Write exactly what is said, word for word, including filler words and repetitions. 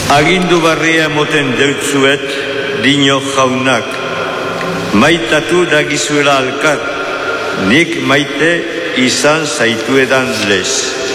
Agindu barria moten deutzuet, dino jaunak. Maitatu dagizuela alkar, nik maite izan zaituedan lez.